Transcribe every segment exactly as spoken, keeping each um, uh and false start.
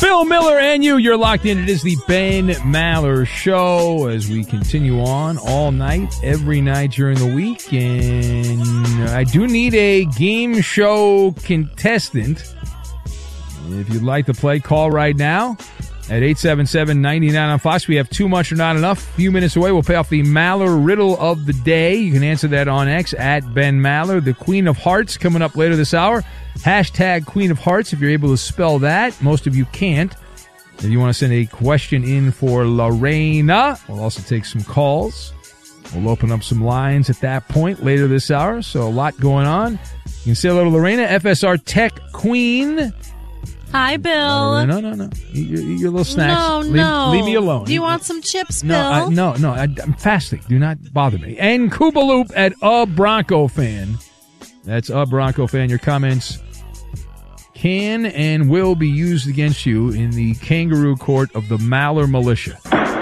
Bill Miller and you, you're locked in. It is the Ben Maller Show as we continue on all night, every night during the week. And I do need a game show contestant. If you'd like to play, call right now at eight seven seven, nine nine on Fox. We have Too Much or Not Enough. A few minutes away, we'll pay off the Maller Riddle of the Day. You can answer that on X at Ben Maller. The Queen of Hearts coming up later this hour. Hashtag Queen of Hearts if you're able to spell that. Most of you can't. If you want to send a question in for Lorena, we'll also take some calls. We'll open up some lines at that point later this hour. So a lot going on. You can say hello to Lorena, F S R Tech Queen. Hi, Bill. Uh, no, no, no. Your, your little snacks. No, leave, no. Leave me alone. Do you want some chips, no, Bill? I, no, no. I, I'm fasting. Do not bother me. And Koopaloop at A Bronco Fan. That's A Bronco Fan. Your comments can and will be used against you in the kangaroo court of the Maller Militia.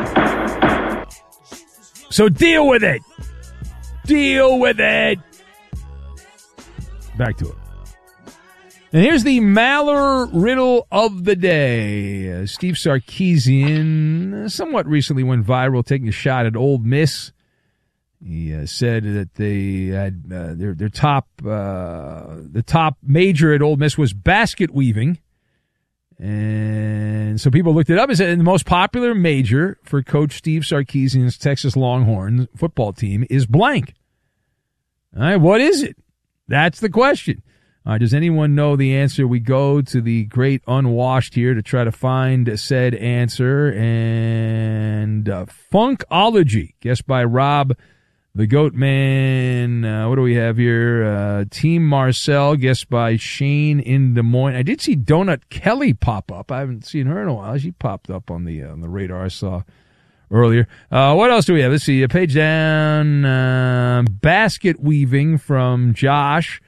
So deal with it. Deal with it. Back to it. And here's the Maller Riddle of the Day. Uh, Steve Sarkisian uh, somewhat recently went viral taking a shot at Ole Miss. He uh, said that they had uh, their their top uh, the top major at Ole Miss was basket weaving, and so people looked it up and said the most popular major for Coach Steve Sarkisian's Texas Longhorns football team is blank. All right, what is it? That's the question. Uh, does anyone know the answer? We go to the great unwashed here to try to find said answer. And uh, Funkology, guessed by Rob, the Goat Man. Uh, what do we have here? Uh, Team Marcel, guessed by Shane in Des Moines. I did see Donut Kelly pop up. I haven't seen her in a while. She popped up on the uh, on the radar I saw earlier. Uh, what else do we have? Let's see. A page down. Uh, basket weaving from Josh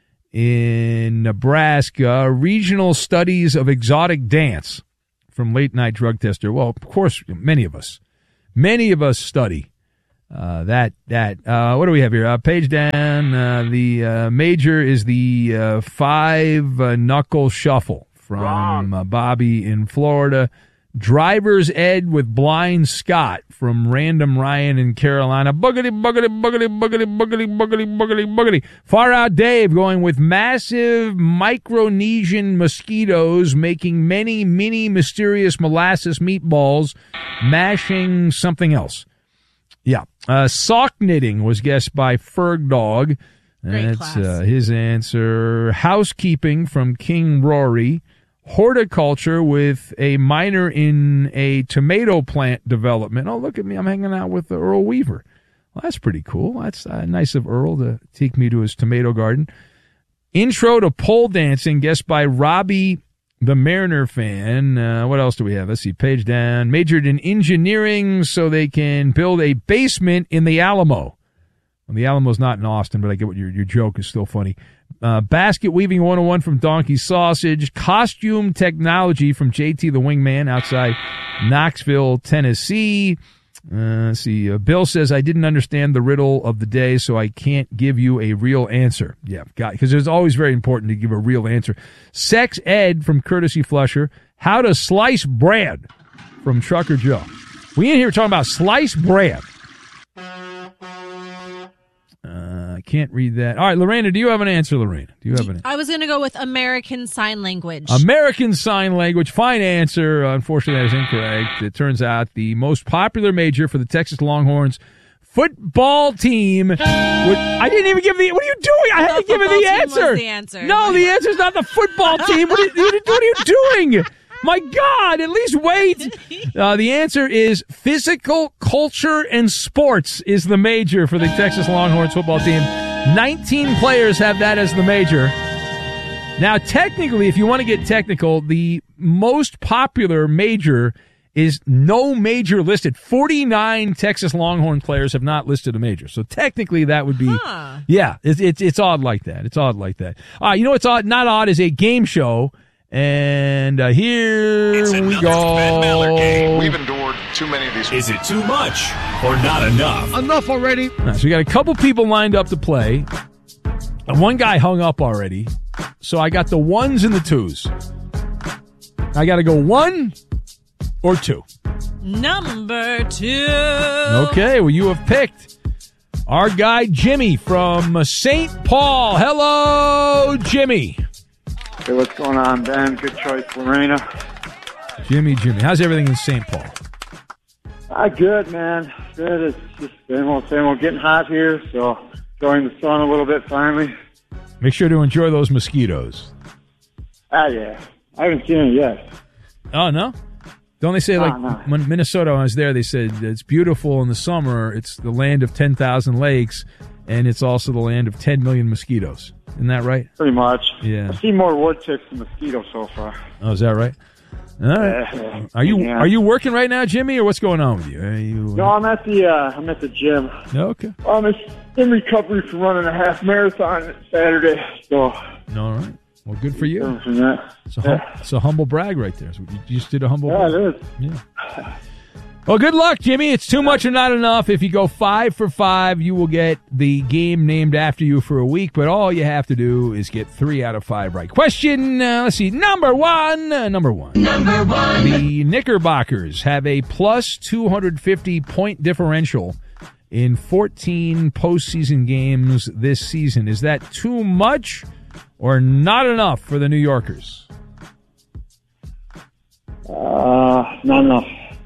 in Nebraska. Regional studies of exotic dance from Late Night Drug Tester. Well, of course, many of us, many of us study uh, that. That. Uh, what do we have here? Uh, page down. Uh, the uh, major is the uh, five uh, knuckle shuffle from uh, Bobby in Florida. Driver's Ed with Blind Scott from Random Ryan in Carolina. Boogity, boogity, boogity, boogity, boogity, boogity, boogity, boogity. Far Out Dave going with massive Micronesian mosquitoes making many mini mysterious molasses meatballs, mashing something else. Yeah. Uh, sock knitting was guessed by Ferg Dog. Great That's class. uh, his answer. Housekeeping from King Rory. Horticulture with a minor in a tomato plant development. Oh, look at me. I'm hanging out with Earl Weaver. Well, that's pretty cool. That's uh, nice of Earl to take me to his tomato garden. Intro to pole dancing, guessed by Robbie, the Mariner fan. Uh, what else do we have? Let's see. Page down. Majored in engineering so they can build a basement in the Alamo. Well, the Alamo's not in Austin, but I get what your, your joke is still funny. Uh, basket weaving one oh one from Donkey Sausage. Costume technology from J T the Wingman outside Knoxville, Tennessee. Uh, let's see. Uh, Bill says, I didn't understand the riddle of the day, so I can't give you a real answer. Yeah, got because it's always very important to give a real answer. Sex Ed from Courtesy Flusher. How to slice bread from Trucker Joe. We in here talking about sliced bread. Uh, I can't read that. All right, Lorena, do you have an answer, Lorena? Do you have an answer? I was going to go with American Sign Language. American Sign Language. Fine answer. Uh, unfortunately, that is incorrect. It turns out the most popular major for the Texas Longhorns football team would, I didn't even give the... What are you doing? I had The to give her football the team answer. was the answer. No, the answer's not the football team. What are, you, what are you doing? My God, at least wait. Uh, the answer is physical culture and sports is the major for the Texas Longhorns football team. nineteen players have that as the major. Now, technically, if you want to get technical, the most popular major is no major listed. forty-nine Texas Longhorn players have not listed a major. So technically that would be, Huh. yeah, it's, it's, it's odd like that. It's odd like that. Uh, you know what's odd? Not odd is a game show. And uh, here It's we another go. Ben Maller game. We've endured too many of these. Is it too much or not enough? Enough already. All right, so we got a couple people lined up to play. And one guy hung up already. So I got the ones and the twos. I got to go one or two. Number two. Okay, well, you have picked our guy Jimmy from Saint Paul. Hello, Jimmy. Hey, what's going on, Ben? Good choice, Lorena. Jimmy, Jimmy. How's everything in Saint Paul? Ah, good, man. Good. It's just same old, same old. Getting hot here, so enjoying the sun a little bit finally. Make sure to enjoy those mosquitoes. Ah, yeah. I haven't seen it yet. Oh, no? Don't they say, like, No, no. when Minnesota, when I was there, they said it's beautiful in the summer. It's the land of ten thousand lakes, and it's also the land of ten million mosquitoes. Isn't that right? Pretty much. Yeah. I've seen more wood ticks than mosquitoes so far. Oh, is that right? All right. Yeah. Are you Yeah. are you working right now, Jimmy, or what's going on with you? Are you No, I'm at the uh, I'm at the gym. Okay. I'm in recovery from running a half marathon Saturday. So, No, all right. Well, good for you. from that. It's a, hum- it's a humble brag right there. So you just did a humble Yeah, brag. it is. Yeah. Well, good luck, Jimmy. It's too much or not enough. If you go five for five, you will get the game named after you for a week. But all you have to do is get three out of five right. Question, uh, let's see, number one. Uh, number one. Number one. The Knickerbockers have a plus two hundred fifty point differential in fourteen postseason games this season. Is that too much or not enough for the New Yorkers? Uh, not enough.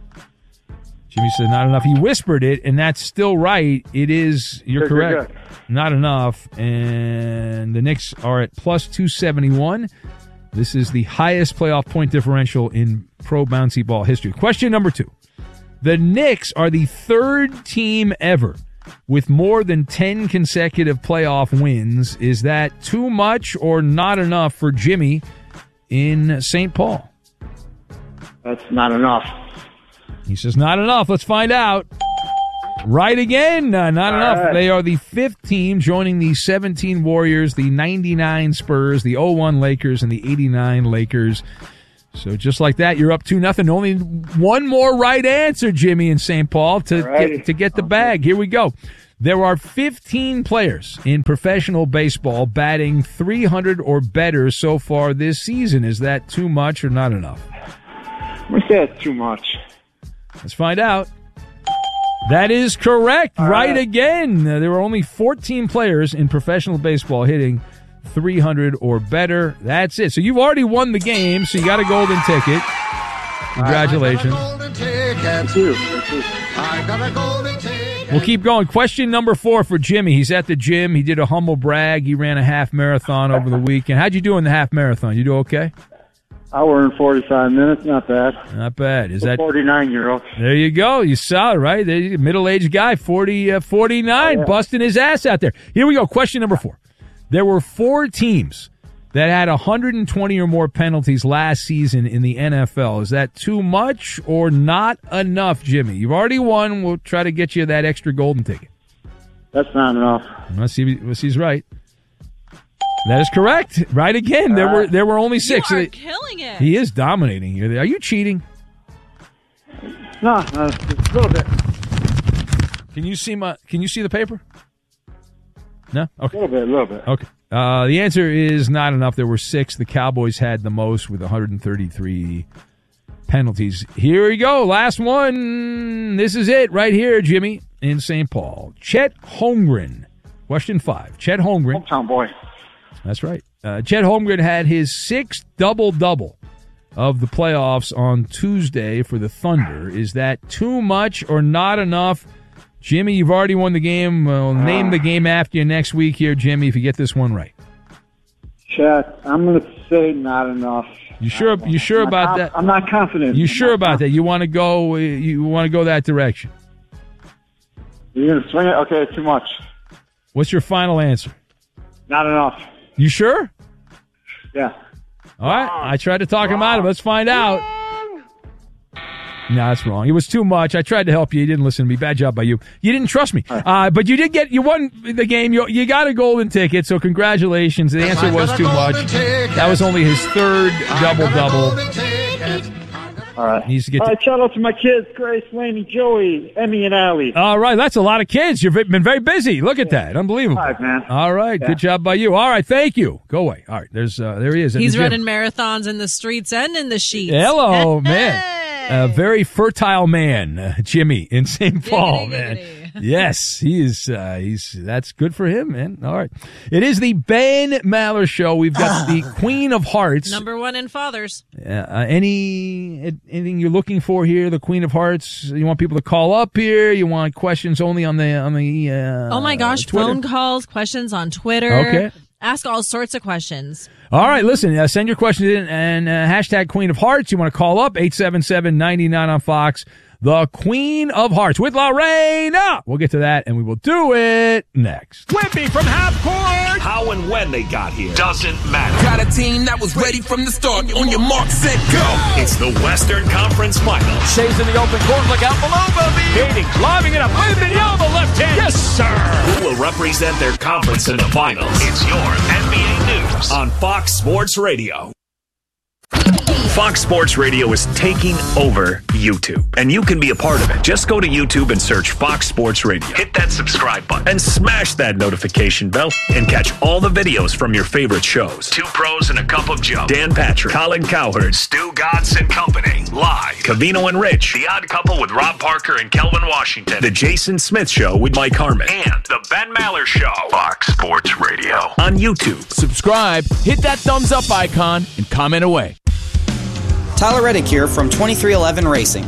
Jimmy said not enough. He whispered it, and that's still right. It is, you're Good, good, correct. good. Not enough. And the Knicks are at plus two seventy-one. This is the highest playoff point differential in pro bouncy ball history. Question number two. The Knicks are the third team ever with more than ten consecutive playoff wins. Is that too much or not enough for Jimmy in Saint Paul? That's not enough. He says, not enough. Let's find out. Right again. Uh, not All enough. right. They are the fifth team, joining the seventeen Warriors, the ninety-nine Spurs, the oh one Lakers, and the eighty-nine Lakers. So just like that, you're up two nothing. Only one more right answer, Jimmy in Saint Paul, to Alrighty. get, to get the bag. Here we go. There are fifteen players in professional baseball batting three hundred or better so far this season. Is that too much or not enough? I'm going to say that's too much. Let's find out. That is correct. All right right. again. Uh, there were only fourteen players in professional baseball hitting three hundred or better. That's it. So you've already won the game, so you got a golden ticket. Congratulations. Thank you. Thank you. We'll keep going. Question number four for Jimmy. He's at the gym. He did a humble brag. He ran a half marathon over the weekend. How'd you do in the half marathon? You do okay? Hour and forty-five minutes. Not bad. Not bad. Is that... forty-nine-year-old. There you go. You saw it, right? There you- Middle-aged guy, forty, uh, forty-nine, Oh, yeah. busting his ass out there. Here we go. Question number four. There were four teams that had one hundred twenty or more penalties last season in the N F L. Is that too much or not enough, Jimmy? You've already won. We'll try to get you that extra golden ticket. That's not enough. Let's see if he's right. That is correct. Right again. There were there were only six. You are killing it. He is dominating here. Are you cheating? No, no, just a little bit. Can you see my? Can you see the paper? No. A Okay. little bit, a little bit. Okay. Uh, the answer is not enough. There were six. The Cowboys had the most with one hundred thirty-three penalties. Here we go. Last one. This is it right here, Jimmy, in Saint Paul. Chet Holmgren. Question five. Chet Holmgren. Hometown boy. That's right. Uh, Chet Holmgren had his sixth double-double of the playoffs on Tuesday for the Thunder. Is that too much or not enough? Jimmy, you've already won the game. We'll name the game after you next week here, Jimmy, if you get this one right. Chet, I'm going to say not enough. You sure? You sure I'm not about conf- that? I'm not confident. You I'm sure not about that? You want to go? You want to go that direction? You're going to swing it? Okay, too much. What's your final answer? Not enough. You sure? Yeah. All right. I tried to talk him out of it. Let's find out. No, that's wrong. It was too much. I tried to help you. You didn't listen to me. Bad job by you. You didn't trust me. Uh, but you did get, you won the game. You, you got a golden ticket, so congratulations. The answer was too much. That was only his third double-double. All right. Needs to get All to- right, shout out to my kids, Grace, Laney, Joey, Emmy, and Allie. All right, that's a lot of kids. You've been very busy. Look at that. Unbelievable. All right, man. All right, Yeah. good job by you. All right, thank you. Go away. All right, there's uh, there he is. at He's the gym. running marathons in the streets and in the sheets. Hello, man. A very fertile man, uh, Jimmy in Saint Paul, Giggity, man. giggity. Yes, he is. Uh, he's that's good for him, man. All right, it is the Ben Maller Show. We've got the Queen of Hearts. Number one in fathers. Uh, uh, any anything you're looking for here? The Queen of Hearts. You want people to call up here? You want questions only on the on the? Uh, Oh my gosh, Twitter? phone calls, questions on Twitter. Okay. Ask all sorts of questions. All right, listen, uh, send your questions in and uh, hashtag Queen of Hearts. You want to call up eight seven seven, nine nine on Fox. The Queen of Hearts with Lorena. We'll get to that, and we will do it next. Whippy from half court. How and when they got here doesn't matter. Got a team that was ready from the start. On your mark, set, go. It's the Western Conference Finals. Shays in the open court. Look out below, Bobby. Hating, lobbing it up. Whippy on the left hand. Yes, sir. Who will represent their conference in the finals? It's your N B A News on Fox Sports Radio. Fox Sports Radio is taking over YouTube, and you can be a part of it. Just go to YouTube and search Fox Sports Radio. Hit that subscribe button and smash that notification bell and catch all the videos from your favorite shows. Two Pros and a Cup of Joe. Dan Patrick, Colin Cowherd, Stu Godson and Company. Live. Cavino and Rich. The Odd Couple with Rob Parker and Kelvin Washington. The Jason Smith Show with Mike Harmon. And The Ben Maller Show. Fox Sports Radio. On YouTube. Subscribe, hit that thumbs up icon, and comment away. Tyler Reddick here from twenty-three eleven Racing.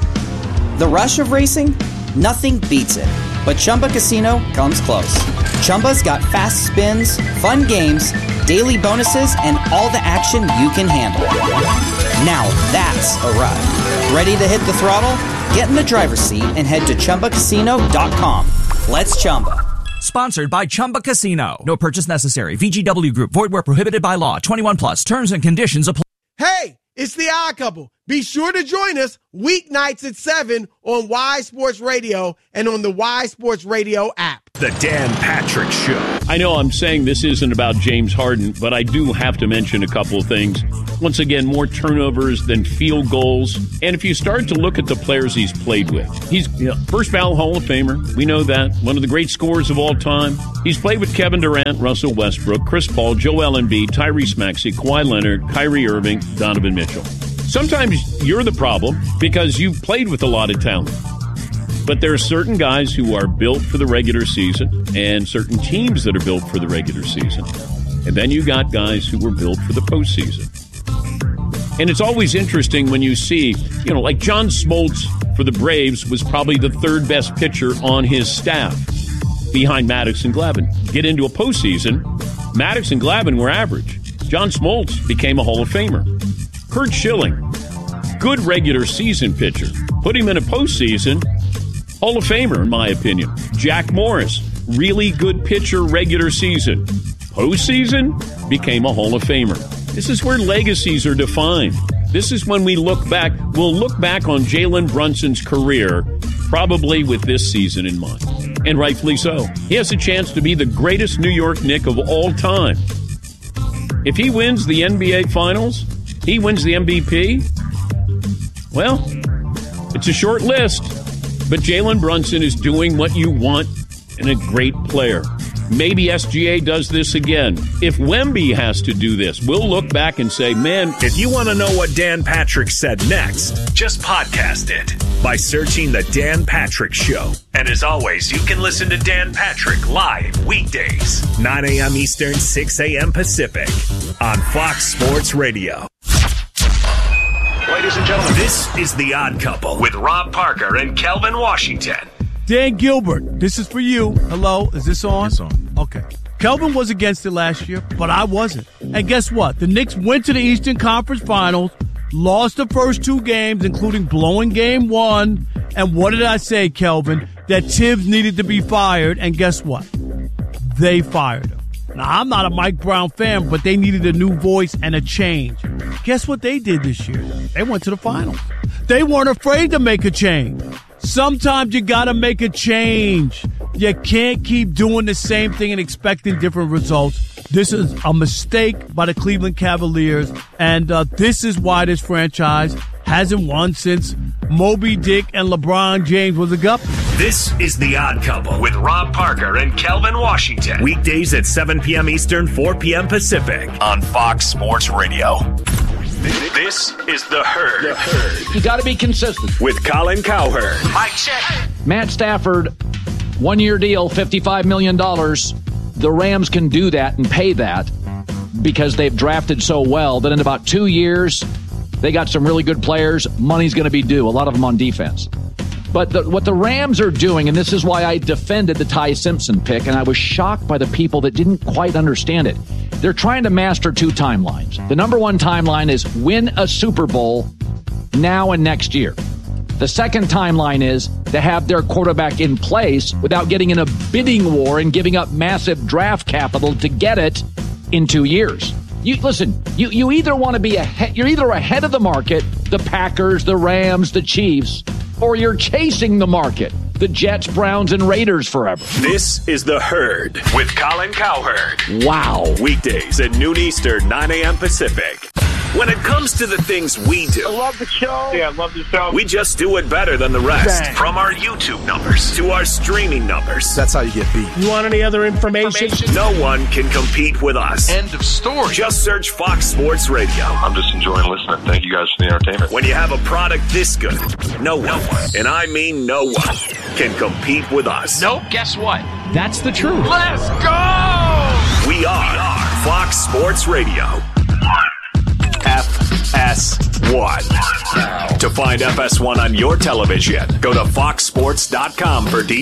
The rush of racing? Nothing beats it. But Chumba Casino comes close. Chumba's got fast spins, fun games, daily bonuses, and all the action you can handle. Now that's a ride. Ready to hit the throttle? Get in the driver's seat and head to Chumba Casino dot com. Let's Chumba. Sponsored by Chumba Casino. No purchase necessary. V G W Group. Void where prohibited by law. twenty-one plus. Terms and conditions apply. Hey, it's the Odd Couple. Be sure to join us weeknights at seven on Y Sports Radio and on the Y Sports Radio app. The Dan Patrick Show. I know I'm saying this isn't about James Harden, but I do have to mention a couple of things. Once again, more turnovers than field goals. And if you start to look at the players he's played with, he's you know, first ballot Hall of Famer. We know that. One of the great scorers of all time. He's played with Kevin Durant, Russell Westbrook, Chris Paul, Joel Embiid, Tyrese Maxey, Kawhi Leonard, Kyrie Irving, Donovan Mitchell. Sometimes you're the problem because you've played with a lot of talent. But there are certain guys who are built for the regular season and certain teams that are built for the regular season. And then you got guys who were built for the postseason. And it's always interesting when you see, you know, like John Smoltz for the Braves was probably the third best pitcher on his staff behind Maddox and Glavine. Get into a postseason, Maddox and Glavine were average. John Smoltz became a Hall of Famer. Curt Schilling, good regular season pitcher. Put him in a postseason, Hall of Famer, in my opinion. Jack Morris, really good pitcher regular season. Postseason, became a Hall of Famer. This is where legacies are defined. This is when we look back. We'll look back on Jalen Brunson's career probably with this season in mind. And rightfully so. He has a chance to be the greatest New York Knick of all time. If he wins the N B A Finals, he wins the M V P, well, it's a short list. But Jalen Brunson is doing what you want in a great player. Maybe S G A does this again. If Wemby has to do this, we'll look back and say, man. If you want to know what Dan Patrick said next, just podcast it by searching The Dan Patrick Show. And as always, you can listen to Dan Patrick live weekdays, nine a.m. Eastern, six a.m. Pacific on Fox Sports Radio. Ladies and gentlemen, this is The Odd Couple with Rob Parker and Kelvin Washington. Dan Gilbert, this is for you. Hello, is this on? It's on. Okay. Kelvin was against it last year, but I wasn't. And guess what? The Knicks went to the Eastern Conference Finals, lost the first two games, including blowing game one. And what did I say, Kelvin? That Tibbs needed to be fired, and guess what? They fired him. Now, I'm not a Mike Brown fan, but they needed a new voice and a change. Guess what they did this year? They went to the finals. They weren't afraid to make a change. Sometimes you got to make a change. You can't keep doing the same thing and expecting different results. This is a mistake by the Cleveland Cavaliers, and uh, this is why this franchise has hasn't won since Moby Dick and LeBron James was a guppy. This is The Odd Couple with Rob Parker and Kelvin Washington. Weekdays at seven p.m. Eastern, four p.m. Pacific on Fox Sports Radio. This is The Herd. The Herd. You got to be consistent. With Colin Cowherd. Mike check. Matt Stafford, one-year deal, fifty-five million dollars. The Rams can do that and pay that because they've drafted so well that in about two years, they got some really good players. Money's going to be due, a lot of them on defense. But the, what the Rams are doing, and this is why I defended the Ty Simpson pick, and I was shocked by the people that didn't quite understand it. They're trying to master two timelines. The number one timeline is win a Super Bowl now and next year. The second timeline is to have their quarterback in place without getting in a bidding war and giving up massive draft capital to get it in two years. You listen, you, you either want to be ahead, you're either ahead of the market, the Packers, the Rams, the Chiefs, or you're chasing the market, the Jets, Browns, and Raiders forever. This is The Herd with Colin Cowherd. Wow. Weekdays at noon Eastern, nine a.m. Pacific. When it comes to the things we do, I love the show. Yeah, I love the show. We just do it better than the rest. Bang. From our YouTube numbers to our streaming numbers. That's how you get beat. You want any other information? information? No one can compete with us. End of story. Just search Fox Sports Radio. I'm just enjoying listening. Thank you guys for the entertainment. When you have a product this good, no one, and I mean no one, can compete with us. Nope, guess what? That's the truth. Let's go! We are Fox Sports Radio. F S one. To find F S one on your television, go to fox sports dot com for details.